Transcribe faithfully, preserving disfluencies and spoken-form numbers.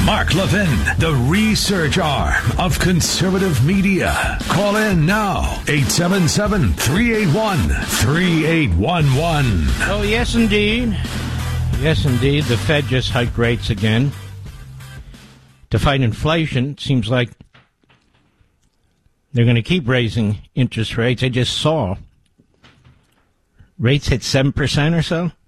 Mark Levin, the research arm of conservative media. Call in now, eight seven seven, three eight one, three eight one one. Oh, yes, indeed. Yes, indeed. The Fed just hiked rates again. To fight inflation, it seems like they're going to keep raising interest rates. I just saw rates hit seven percent or so.